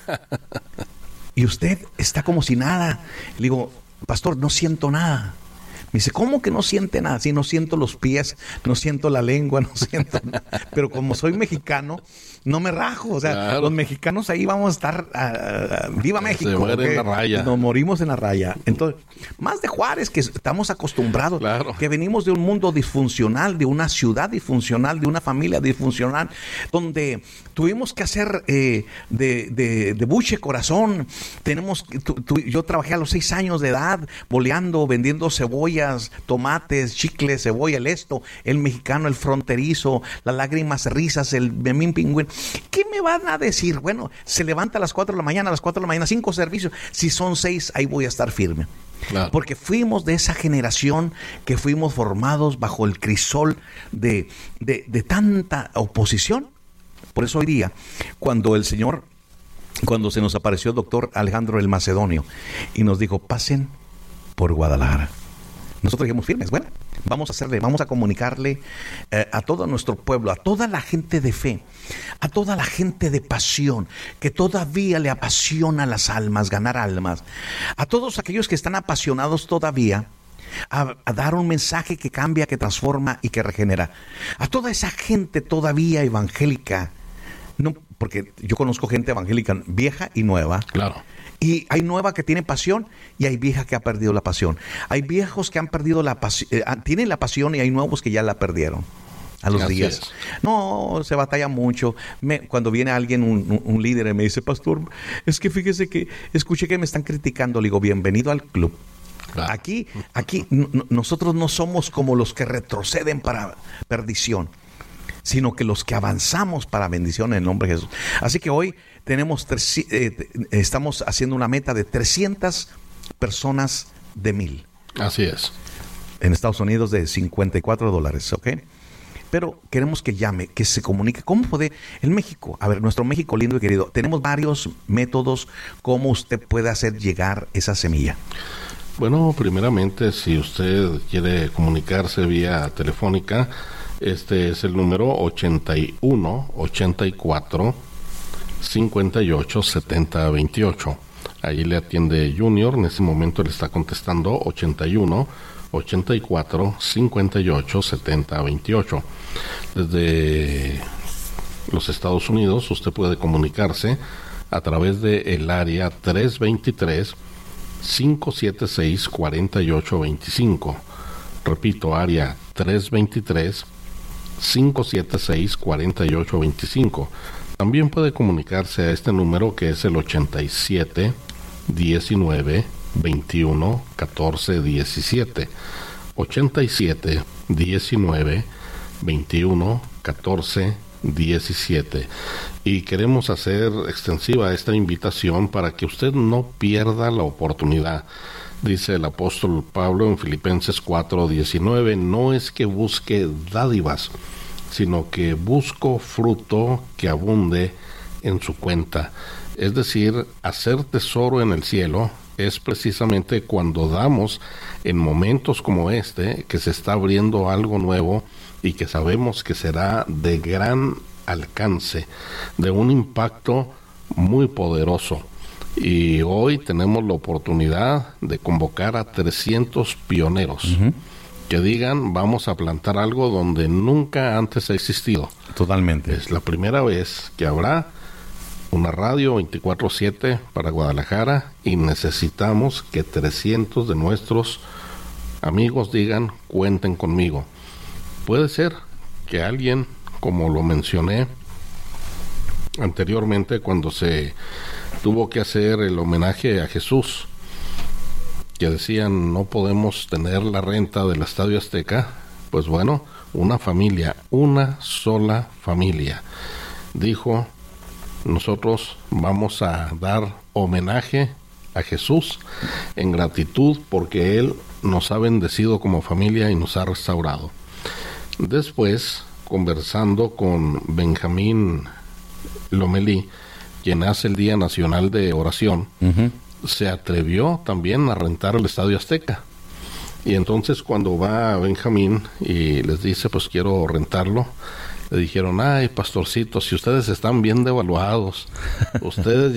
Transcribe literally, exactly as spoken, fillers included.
Y usted está como si nada. Le digo, pastor, no siento nada. Me dice, ¿cómo que no siente nada? Sí, no siento los pies, no siento la lengua, no siento nada. Pero como soy mexicano, no me rajo. O sea, claro, los mexicanos ahí vamos a estar, uh, uh, ¡viva México! Se muere en la raya. Nos morimos en la raya. Entonces, más de Juárez, que estamos acostumbrados, claro, que venimos de un mundo disfuncional, de una ciudad disfuncional, de una familia disfuncional, donde tuvimos que hacer eh, de, de, de buche corazón. Tenemos, tu, tu, yo trabajé a los seis años de edad, boleando, vendiendo cebolla, tomates, chicles, cebolla, el esto, el mexicano, el fronterizo, las lágrimas, risas, el memín pingüín. ¿Qué me van a decir? Bueno, se levanta a las cuatro de la mañana, a las cuatro de la mañana, cinco servicios. Si son seis, ahí voy a estar firme. Claro. Porque fuimos de esa generación que fuimos formados bajo el crisol de, de, de tanta oposición. Por eso hoy día, cuando el Señor, cuando se nos apareció el doctor Alejandro el Macedonio y nos dijo, pasen por Guadalajara. Nosotros dijimos firmes, bueno, vamos a hacerle, vamos a comunicarle eh, a todo nuestro pueblo, a toda la gente de fe, a toda la gente de pasión, que todavía le apasiona las almas, ganar almas, a todos aquellos que están apasionados todavía, a, a dar un mensaje que cambia, que transforma y que regenera, a toda esa gente todavía evangélica, no, porque yo conozco gente evangélica vieja y nueva. Claro. Y hay nueva que tiene pasión y hay vieja que ha perdido la pasión. Hay viejos que han perdido la pasión, eh, tienen la pasión y hay nuevos que ya la perdieron a los Así días. Es. No, se batalla mucho. Me, cuando viene alguien, un, un, un líder y me dice, pastor, es que fíjese que escuché que me están criticando. Le digo, bienvenido al club. Claro. Aquí, aquí n- nosotros no somos como los que retroceden para perdición, sino que los que avanzamos para bendición en el nombre de Jesús. Así que hoy tenemos tres, eh, estamos haciendo una meta de trescientas personas de mil. Así es. En Estados Unidos de cincuenta y cuatro dólares, ¿ok? Pero queremos que llame, que se comunique. ¿Cómo puede? El México, a ver, nuestro México lindo y querido, tenemos varios métodos cómo usted puede hacer llegar esa semilla. Bueno, primeramente, si usted quiere comunicarse vía telefónica, este es el número ochenta y uno, ochenta y cuatro, cincuenta y ocho, setenta, veintiocho. Ahí le atiende Junior, en ese momento le está contestando ochenta y uno, ochenta y cuatro, cincuenta y ocho, setenta, veintiocho. Desde los Estados Unidos usted puede comunicarse a través de el área tres veintitrés, cinco setenta y seis, cuarenta y ocho veinticinco. Repito, área tres veintitrés, cinco setenta y seis, cuarenta y ocho veinticinco. También puede comunicarse a este número que es el ochenta y siete, diecinueve, veintiuno, catorce, diecisiete. ochenta y siete, diecinueve, veintiuno, catorce, diecisiete. Y queremos hacer extensiva esta invitación para que usted no pierda la oportunidad. Dice el apóstol Pablo en Filipenses cuatro diecinueve, no es que busque dádivas, sino que busco fruto que abunde en su cuenta. Es decir, hacer tesoro en el cielo es precisamente cuando damos en momentos como este, que se está abriendo algo nuevo y que sabemos que será de gran alcance, de un impacto muy poderoso. Y hoy tenemos la oportunidad de convocar a trescientos pioneros uh-huh. que digan, vamos a plantar algo donde nunca antes ha existido. Totalmente. Es la primera vez que habrá una radio veinticuatro siete para Guadalajara y necesitamos que trescientos de nuestros amigos digan, cuenten conmigo. Puede ser que alguien, como lo mencioné anteriormente cuando se tuvo que hacer el homenaje a Jesús, que decían no podemos tener la renta del Estadio Azteca, pues bueno, una familia, una sola familia, dijo, nosotros vamos a dar homenaje a Jesús en gratitud porque Él nos ha bendecido como familia y nos ha restaurado. Después, conversando con Benjamín Lomelí, quien hace el Día Nacional de Oración, uh-huh. se atrevió también a rentar el Estadio Azteca. Y entonces cuando va Benjamín y les dice, pues quiero rentarlo, le dijeron, ay, pastorcito, si ustedes están bien devaluados, ustedes